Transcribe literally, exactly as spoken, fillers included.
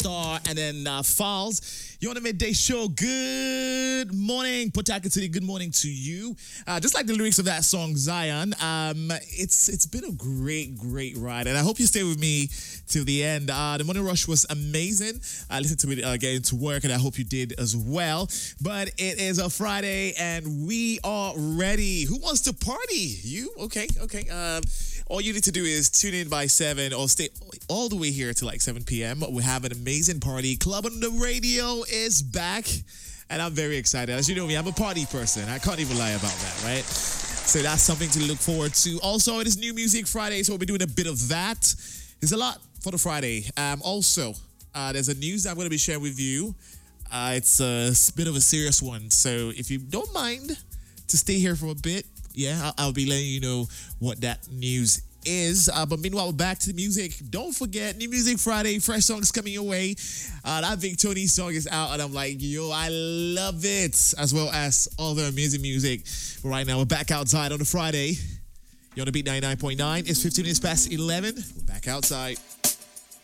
Star, and then uh, Falls. You're on the Midday Show. Good morning. Putaka City, good morning to you. Uh, just like the lyrics of that song, Zion, um, it's it's been a great, great ride, and I hope you stay with me till the end. Uh, the morning rush was amazing. I listened to it uh, getting to work, and I hope you did as well. But it is a Friday, and we are ready. Who wants to party? You? Okay, okay. Um, all you need to do is tune in by seven or stay all the way here to like seven p.m. We have an amazing party. Club on the Radio is back, and I'm very excited. As you know me, I'm a party person. I can't even lie about that, right? So that's something to look forward to. Also, it is New Music Friday, so we'll be doing a bit of that. There's a lot for the Friday. Um, also, uh, there's a news I'm going to be sharing with you. Uh, it's a bit of a serious one, so if you don't mind to stay here for a bit, yeah, I'll, I'll be letting you know what that news is. Uh, but meanwhile, we're back to the music. Don't forget, New Music Friday, fresh songs coming your way. Uh, that Vic Tony song is out, and I'm like, yo, I love it, as well as all the amazing music. But right now, we're back outside on a Friday. You're on the Beat ninety-nine point nine. It's fifteen minutes past eleven. We're back outside.